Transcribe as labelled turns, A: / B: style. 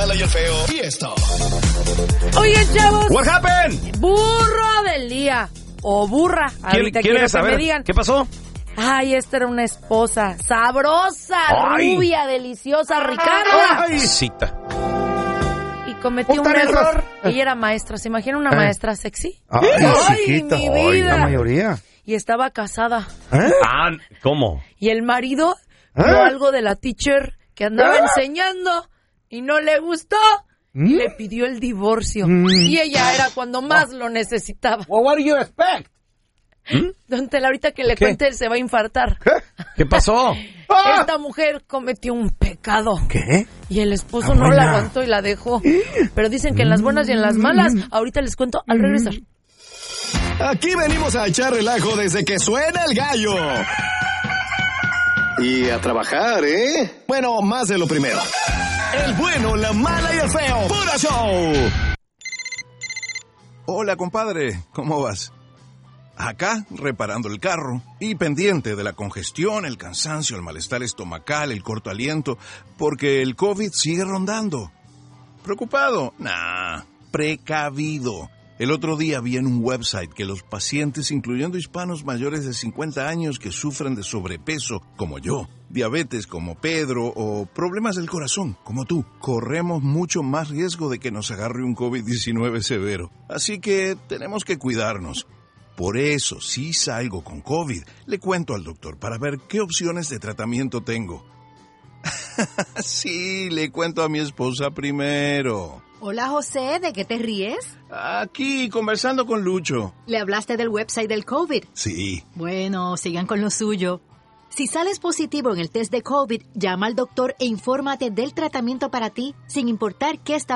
A: Mala y el Feo. Y esto.
B: Oigan, chavos.
C: What happened?
B: Burro del día. O burra. Ahorita quiero que me digan.
C: ¿Qué pasó?
B: Ay, esta era una esposa sabrosa, rubia, deliciosa, Ricarda.
C: Ay, cita.
B: Y cometió un error. Ella era maestra. ¿Se imagina una maestra sexy?
D: Ay, chiquita.
B: Mi vida.
D: La mayoría.
B: Y estaba casada.
C: ¿Cómo?
B: Y el marido vio algo de la teacher que andaba enseñando y no le gustó. Y le pidió el divorcio. Y ella era cuando más lo necesitaba.
E: Well, what do you expect?
B: Don Tela, ahorita que le cuente, él se va a infartar.
C: ¿Qué pasó?
B: Esta mujer cometió un pecado.
D: ¿Qué?
B: Y el esposo no la aguantó y la dejó. Pero dicen que en las buenas y en las malas, ahorita les cuento al regresar.
A: Aquí venimos a echar relajo desde que suena el gallo. Y a trabajar, ¿eh? Bueno, más de lo primero. El bueno, la mala y el feo. ¡Puro show!
F: Hola, compadre. ¿Cómo vas? Acá, reparando el carro y pendiente de la congestión, el cansancio, el malestar estomacal, el corto aliento, porque el COVID sigue rondando. ¿Preocupado? Nah, precavido. El otro día vi en un website que los pacientes, incluyendo hispanos mayores de 50 años que sufren de sobrepeso, como yo, diabetes como Pedro o problemas del corazón, como tú, corremos mucho más riesgo de que nos agarre un COVID-19 severo. Así que tenemos que cuidarnos. Por eso, si salgo con COVID, le cuento al doctor para ver qué opciones de tratamiento tengo. Sí, le cuento a mi esposa primero.
G: Hola, José, ¿de qué te ríes?
F: Aquí, conversando con Lucho.
G: ¿Le hablaste del website del COVID?
F: Sí.
G: Bueno, sigan con lo suyo. Si sales positivo en el test de COVID, llama al doctor e infórmate del tratamiento para ti, sin importar qué estás